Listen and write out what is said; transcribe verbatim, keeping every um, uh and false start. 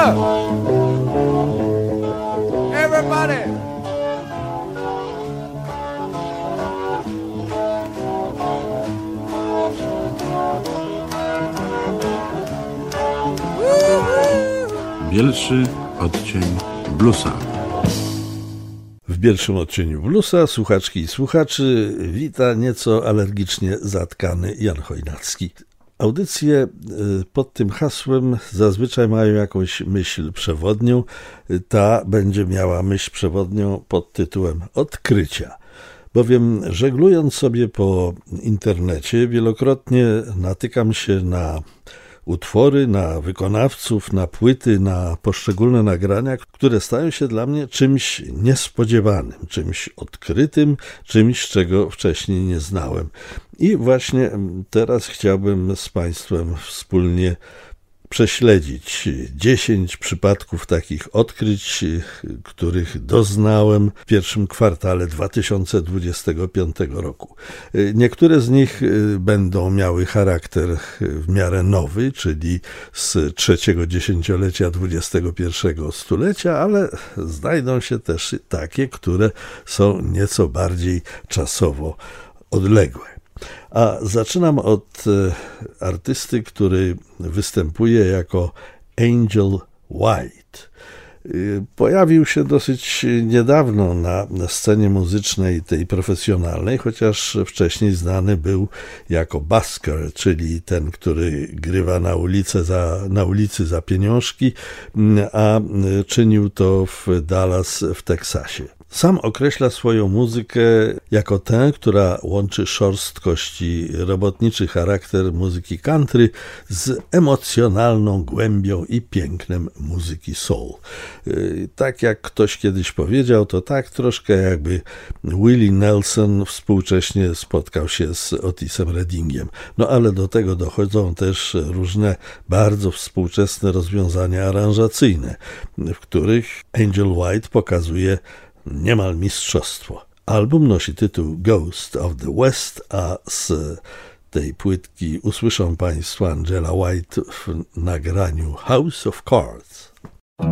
up! Everybody! Bielszy odcień bluesa. W pierwszym odcieniu bluesa słuchaczki i słuchaczy wita nieco alergicznie zatkany Jan Chojnacki. Audycje pod tym hasłem zazwyczaj mają jakąś myśl przewodnią. Ta będzie miała myśl przewodnią pod tytułem Odkrycia. Bowiem żeglując sobie po internecie wielokrotnie natykam się na utwory, na wykonawców, na płyty, na poszczególne nagrania, które stają się dla mnie czymś niespodziewanym, czymś odkrytym, czymś, czego wcześniej nie znałem. I właśnie teraz chciałbym z Państwem wspólnie prześledzić dziesięć przypadków takich odkryć, których doznałem w pierwszym kwartale dwa tysiące dwudziestego piątego roku. Niektóre z nich będą miały charakter w miarę nowy, czyli z trzeciego dziesięciolecia dwudziestego pierwszego stulecia, ale znajdą się też takie, które są nieco bardziej czasowo odległe. A zaczynam od artysty, który występuje jako Angel White. Pojawił się dosyć niedawno na scenie muzycznej tej profesjonalnej, chociaż wcześniej znany był jako busker, czyli ten, który grywa na ulicy za, na ulicy za pieniążki, a czynił to w Dallas w Teksasie. Sam określa swoją muzykę jako tę, która łączy szorstkość i robotniczy charakter muzyki country z emocjonalną głębią i pięknem muzyki soul. Tak jak ktoś kiedyś powiedział, to tak troszkę jakby Willie Nelson współcześnie spotkał się z Otisem Reddingiem. No ale do tego dochodzą też różne bardzo współczesne rozwiązania aranżacyjne, w których Angel White pokazuje niemal mistrzostwo. Album nosi tytuł Ghost of the West, a z tej płytki usłyszą Państwo Angela White w nagraniu House of Cards.